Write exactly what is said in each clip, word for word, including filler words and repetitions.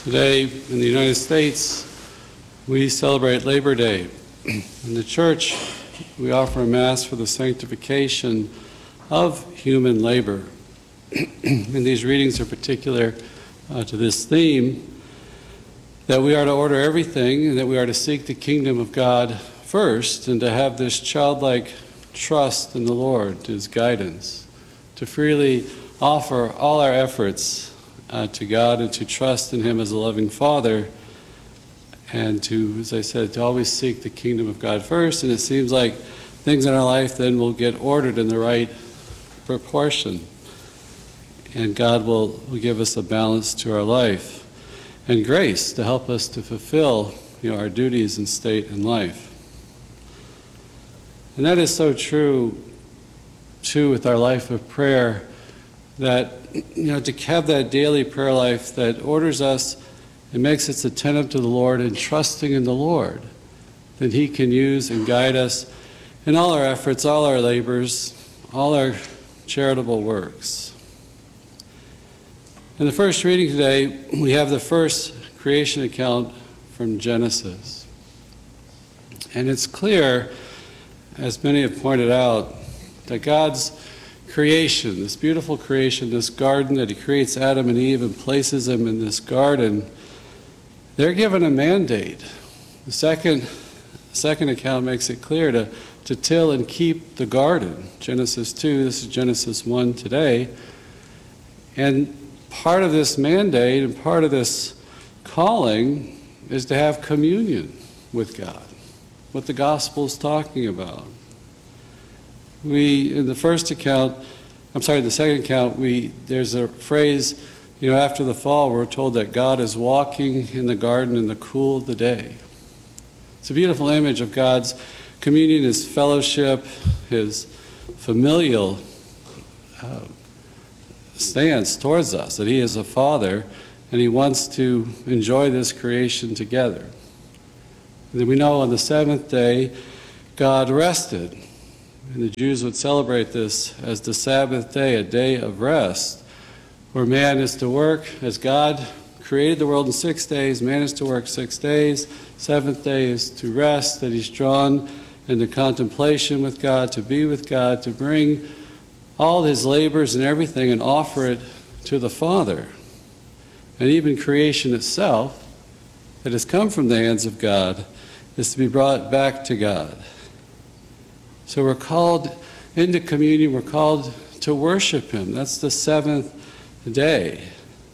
Today in the United States, we celebrate Labor Day. In the church, we offer a Mass for the sanctification of human labor. And these readings are particular uh, to this theme, that we are to order everything and that we are to seek the kingdom of God first and to have this childlike trust in the Lord, His guidance, to freely offer all our efforts uh, to God and to trust in Him as a loving Father, and to, as I said, to always seek the kingdom of God first. And it seems like things in our life then will get ordered in the right proportion, and God will, will give us a balance to our life and grace to help us to fulfill, you know, our duties in state and life. And that is so true, too, with our life of prayer, that, you know, to have that daily prayer life that orders us and makes us attentive to the Lord and trusting in the Lord, that He can use and guide us in all our efforts, all our labors, all our charitable works. In the first reading today, we have the first creation account from Genesis. And it's clear, as many have pointed out, that God's creation, this beautiful creation, this garden that He creates Adam and Eve and places them in this garden, they're given a mandate. The second, second account makes it clear to, to till and keep the garden. Genesis two, this is Genesis one today. And part of this mandate and part of this calling is to have communion with God, what the gospel is talking about. We, in the first account, I'm sorry, the second account, we, there's a phrase, you know, after the fall, we're told that God is walking in the garden in the cool of the day. It's a beautiful image of God's communion, His fellowship, His familial uh, stance towards us, that He is a Father and He wants to enjoy this creation together. And then we know on the seventh day, God rested. And the Jews would celebrate this as the Sabbath day, a day of rest, where man is to work. As God created the world in six days, man is to work six days. Seventh day is to rest, that he's drawn into contemplation with God, to be with God, to bring all his labors and everything and offer it to the Father. And even creation itself, that has come from the hands of God, is to be brought back to God. So we're called into communion, we're called to worship Him. That's the seventh day.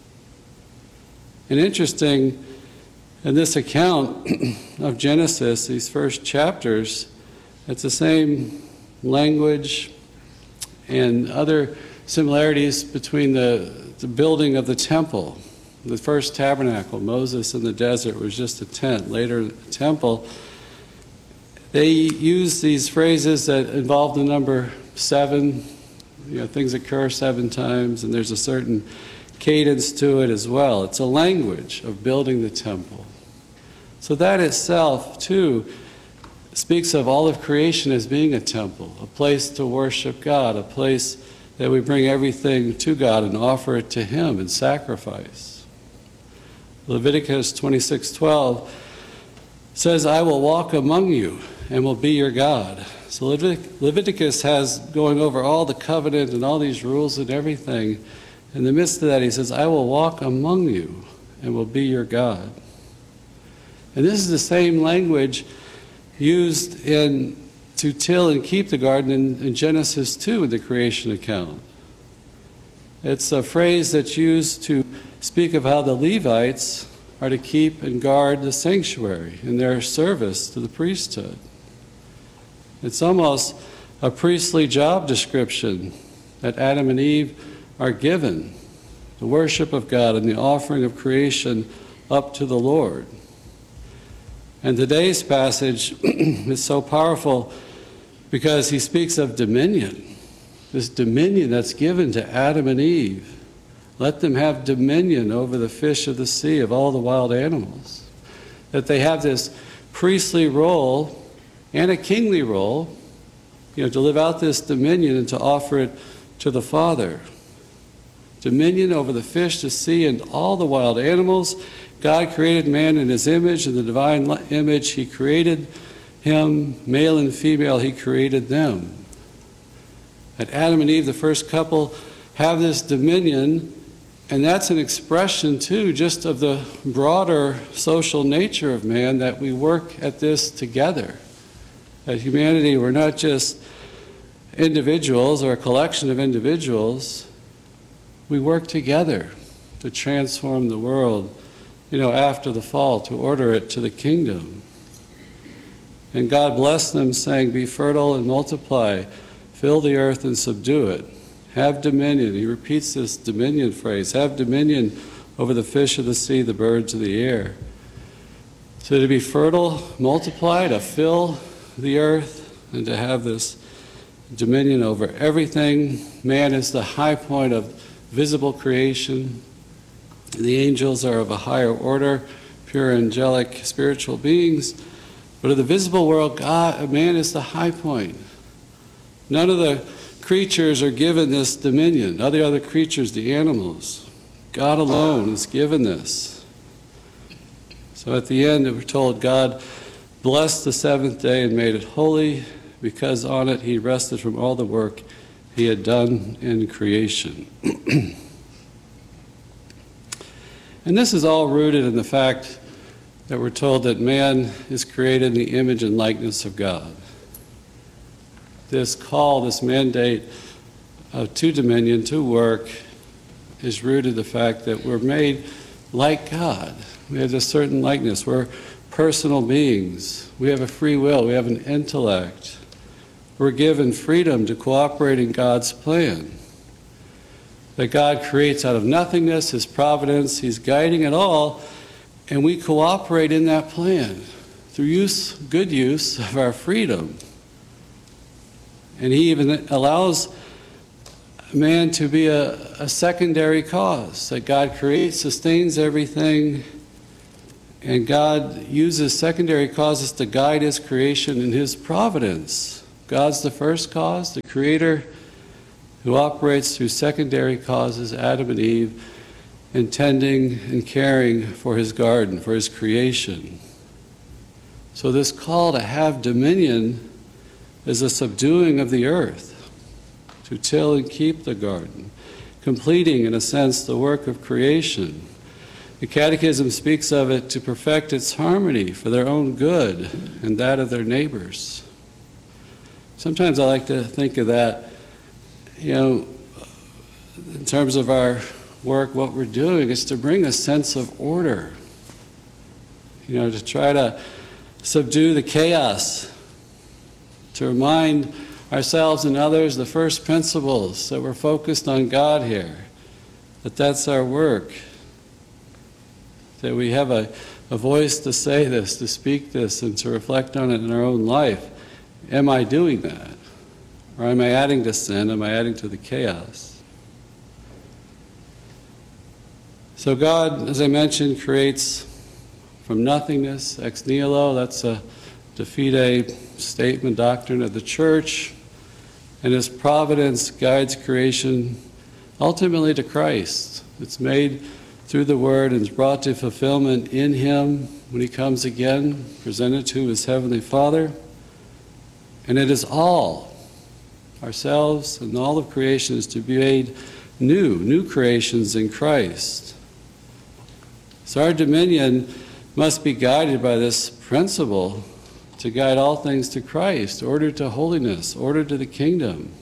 And interesting, in this account of Genesis, these first chapters, it's the same language and other similarities between the, the building of the temple. The first tabernacle, Moses in the desert, was just a tent. Later, the temple. They use these phrases that involve the number seven. You know, things occur seven times, and there's a certain cadence to it as well. It's a language of building the temple. So that itself, too, speaks of all of creation as being a temple, a place to worship God, a place that we bring everything to God and offer it to Him in sacrifice. Leviticus twenty-six twelve says, "I will walk among you and will be your God." So Levit- Leviticus has going over all the covenant and all these rules and everything. In the midst of that, he says, "I will walk among you and will be your God." And this is the same language used in to till and keep the garden in, in Genesis two in the creation account. It's a phrase that's used to speak of how the Levites are to keep and guard the sanctuary in their service to the priesthood. It's almost a priestly job description that Adam and Eve are given, the worship of God and the offering of creation up to the Lord. And today's passage is so powerful because he speaks of dominion, this dominion that's given to Adam and Eve. Let them have dominion over the fish of the sea, of all the wild animals. That they have this priestly role and a kingly role, you know, to live out this dominion and to offer it to the Father. Dominion over the fish, the sea, and all the wild animals, God created man in his image, in the divine image he created him, male and female he created them. That Adam and Eve, the first couple, have this dominion, and that's an expression too just of the broader social nature of man, that we work at this together. As humanity, we're not just individuals or a collection of individuals, we work together to transform the world, you know, after the fall, to order it to the kingdom. And God blessed them, saying, "Be fertile and multiply, fill the earth and subdue it. Have dominion." He repeats this dominion phrase, have dominion over the fish of the sea, the birds of the air. So to be fertile, multiply, to fill the earth, and to have this dominion over everything. Man is the high point of visible creation. The angels are of a higher order, pure angelic spiritual beings. But of the visible world, God, man is the high point. None of the creatures are given this dominion. All the other creatures, the animals, God alone is given this. So at the end, we're told God blessed the seventh day and made it holy, because on it he rested from all the work he had done in creation. And this is all rooted in the fact that we're told that man is created in the image and likeness of God. This call, this mandate of to dominion, to work, is rooted in the fact that we're made like God. We have this certain likeness. We're personal beings. We have a free will. We have an intellect. We're given freedom to cooperate in God's plan. That God creates out of nothingness, His providence, He's guiding it all, and we cooperate in that plan through use, good use of our freedom. And He even allows man to be a, a secondary cause, that God creates, sustains everything, and God uses secondary causes to guide His creation in His providence. God's the first cause, the Creator, who operates through secondary causes, Adam and Eve, intending and caring for His garden, for His creation. So this call to have dominion is a subduing of the earth, to till and keep the garden, completing, in a sense, the work of creation. The Catechism speaks of it to perfect its harmony for their own good and that of their neighbors. Sometimes I like to think of that, you know, in terms of our work, what we're doing is to bring a sense of order, you know, to try to subdue the chaos, to remind ourselves and others the first principles, that we're focused on God here, that that's our work, that we have a, a voice to say this, to speak this, and to reflect on it in our own life. Am I doing that? Or am I adding to sin? Am I adding to the chaos? So God, as I mentioned, creates from nothingness, ex nihilo. That's a de fide statement, doctrine of the Church. And His providence guides creation ultimately to Christ. It's made through the Word and is brought to fulfillment in Him when He comes again, presented to His Heavenly Father. And it is all, ourselves and all of creation, is to be made new, new creations in Christ. So our dominion must be guided by this principle to guide all things to Christ, order to holiness, order to the kingdom.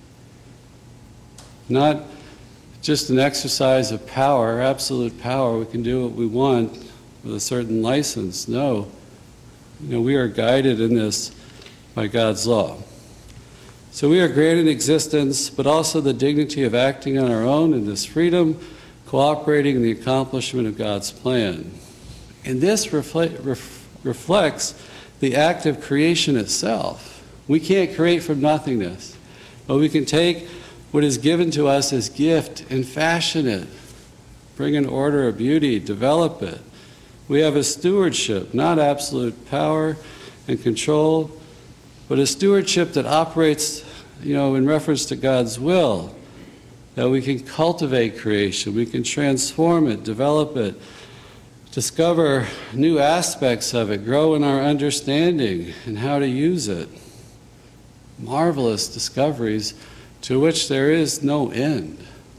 Not just an exercise of power, absolute power. We can do what we want with a certain license. No. You know, we are guided in this by God's law. So we are granted existence, but also the dignity of acting on our own in this freedom, cooperating in the accomplishment of God's plan. And this refle- ref- reflects the act of creation itself. We can't create from nothingness, but we can take what is given to us as gift and fashion it, bring an order of beauty, develop it. We have a stewardship, not absolute power and control, but a stewardship that operates, you know, in reference to God's will, that we can cultivate creation, we can transform it, develop it, discover new aspects of it, grow in our understanding and how to use it. Marvelous discoveries to which there is no end.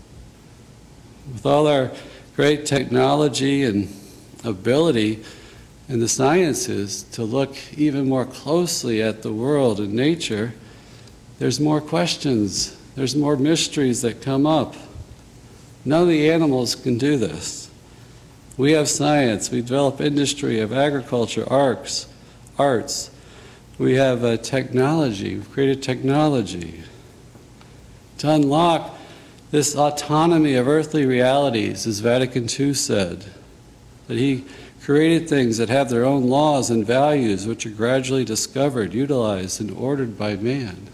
With all our great technology and ability in the sciences to look even more closely at the world and nature, there's more questions, there's more mysteries that come up. None of the animals can do this. We have science, we develop industry, of agriculture, arts, arts. We have uh, technology, we've created technology. To unlock this autonomy of earthly realities, as Vatican Two said, that he created things that have their own laws and values which are gradually discovered, utilized, and ordered by man.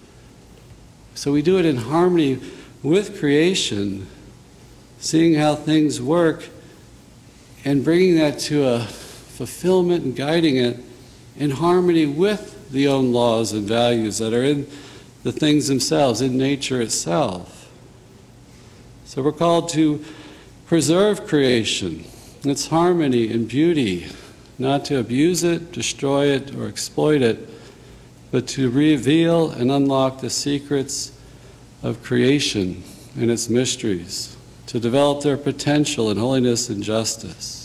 So we do it in harmony with creation, seeing how things work and bringing that to a fulfillment and guiding it in harmony with the own laws and values that are in the things themselves, in nature itself. So we're called to preserve creation, its harmony and beauty, not to abuse it, destroy it, or exploit it, but to reveal and unlock the secrets of creation and its mysteries, to develop their potential in holiness and justice.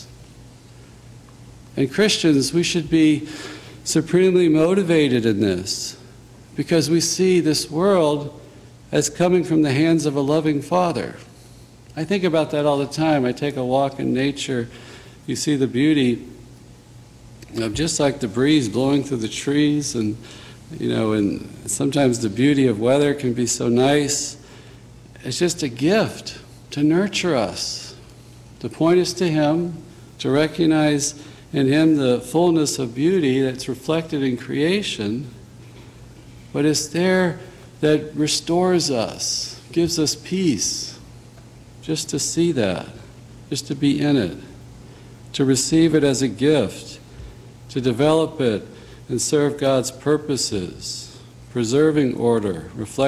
And Christians, we should be supremely motivated in this, because we see this world as coming from the hands of a loving Father. I think about that all the time. I take a walk in nature, you see the beauty of just like the breeze blowing through the trees, and you know, and sometimes the beauty of weather can be so nice. It's just a gift to nurture us, to point us to Him, to recognize in Him the fullness of beauty that's reflected in creation, but it's there that restores us, gives us peace, just to see that, just to be in it, to receive it as a gift, to develop it and serve God's purposes, preserving order, reflecting